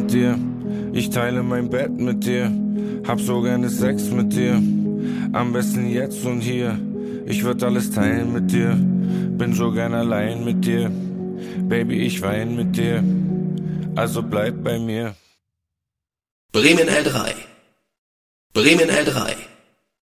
mit dir. Ich teile mein Bett mit dir, hab so gerne Sex mit dir. Am besten jetzt und hier, ich würd alles teilen mit dir. Bin so gern allein mit dir, Baby, ich wein mit dir. Also bleib bei mir. Bremen L3. Bremen L3.